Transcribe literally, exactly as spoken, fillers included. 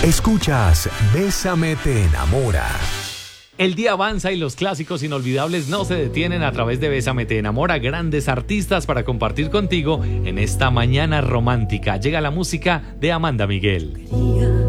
Escuchas Bésame te enamora. El día avanza y los clásicos inolvidables no se detienen. A través de Bésame te enamora, grandes artistas para compartir contigo en esta mañana romántica. Llega la música de Amanda Miguel.